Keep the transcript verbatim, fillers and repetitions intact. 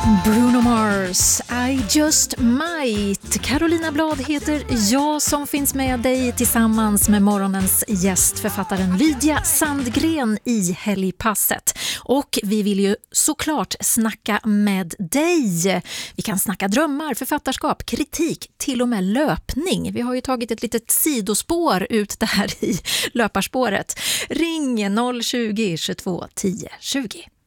Bruno Mars, I just might. Carolina Blad heter jag som finns med dig tillsammans med morgonens gäst, författaren Lydia Sandgren i Helgpasset. Och vi vill ju såklart snacka med dig. Vi kan snacka drömmar, författarskap, kritik, till och med löpning. Vi har ju tagit ett litet sidospår ut där i löparspåret. Ring noll tjugo, tjugotvå, tio, tjugo.